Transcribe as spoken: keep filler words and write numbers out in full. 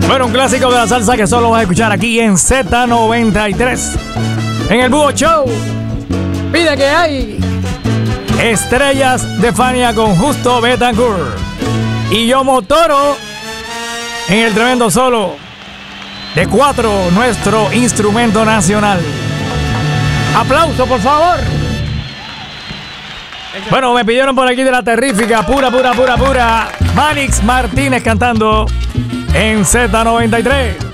Bueno, un clásico de la salsa que solo vas a escuchar aquí en Z noventa y tres. En el Búho Show. Pide que hay Estrellas de Fania con Justo Betancourt. Y yo Motoro en el tremendo solo de cuatro, nuestro instrumento nacional. Aplauso, por favor. Bueno, me pidieron por aquí de la terrífica, pura, pura, pura, pura. Manix Martínez cantando en Z noventa y tres.